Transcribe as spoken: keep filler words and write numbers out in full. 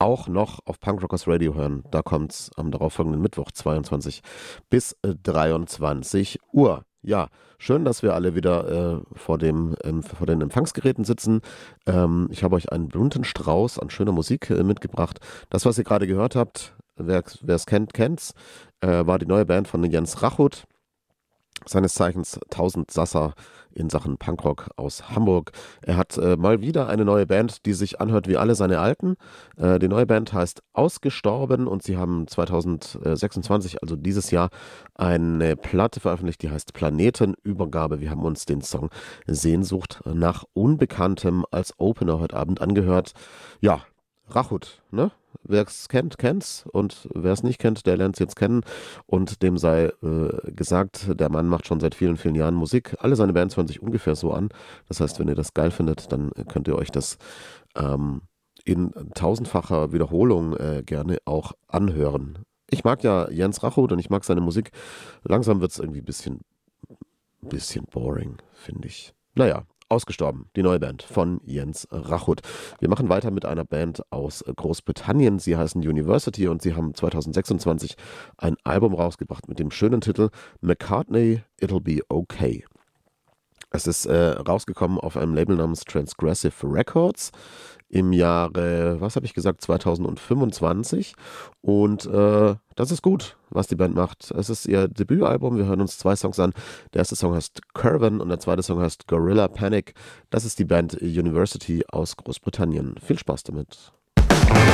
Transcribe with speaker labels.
Speaker 1: auch noch auf Punkrockers Radio hören. Da kommt es am darauffolgenden Mittwoch, zweiundzwanzig bis dreiundzwanzig Uhr. Ja, schön, dass wir alle wieder äh, vor, dem, ähm, vor den Empfangsgeräten sitzen. Ähm, ich habe euch einen bunten Strauß an schöner Musik äh, mitgebracht. Das, was ihr gerade gehört habt, wer es kennt, kennt's, äh, war die neue Band von Jens Rachut, seines Zeichens Tausendsasser in Sachen Punkrock aus Hamburg. Er hat äh, mal wieder eine neue Band, die sich anhört wie alle seine alten. Äh, die neue Band heißt Ausgestorben und sie haben zwanzig sechsundzwanzig, also dieses Jahr, eine Platte veröffentlicht, die heißt Planetenübergabe. Wir haben uns den Song Sehnsucht nach Unbekanntem als Opener heute Abend angehört. Ja, Rachut, ne? Wer es kennt, kennt's, und wer es nicht kennt, der lernt es jetzt kennen, und dem sei äh, gesagt, der Mann macht schon seit vielen, vielen Jahren Musik. Alle seine Bands hören sich ungefähr so an. Das heißt, wenn ihr das geil findet, dann könnt ihr euch das ähm, in tausendfacher Wiederholung äh, gerne auch anhören. Ich mag ja Jens Rachut und ich mag seine Musik. Langsam wird es irgendwie ein bisschen, bisschen boring, finde ich. Naja. Ausgestorben, die neue Band von Jens Rachut. Wir machen weiter mit einer Band aus Großbritannien. Sie heißen University und sie haben zwanzig sechsundzwanzig ein Album rausgebracht mit dem schönen Titel McCartney, It'll Be Okay. Es ist äh, rausgekommen auf einem Label namens Transgressive Records im Jahre, was habe ich gesagt, zwanzig fünfundzwanzig. Und äh, das ist gut, was die Band macht. Es ist ihr Debütalbum. Wir hören uns zwei Songs an. Der erste Song heißt Curvan und der zweite Song heißt Gorilla Panic. Das ist die Band University aus Großbritannien. Viel Spaß damit.